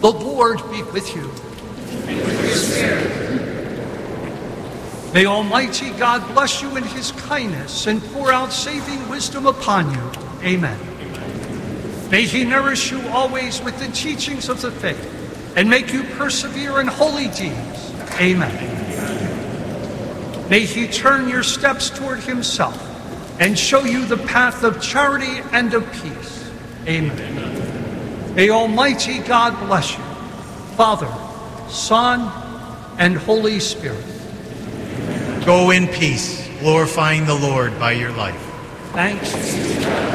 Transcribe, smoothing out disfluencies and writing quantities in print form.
The Lord be with you. And with your spirit. May Almighty God bless you in his kindness and pour out saving wisdom upon you. Amen. May he nourish you always with the teachings of the faith and make you persevere in holy deeds. Amen. May he turn your steps toward himself and show you the path of charity and of peace. Amen. May Almighty God bless you, Father, Son, and Holy Spirit. Go in peace, glorifying the Lord by your life. Thanks be to God.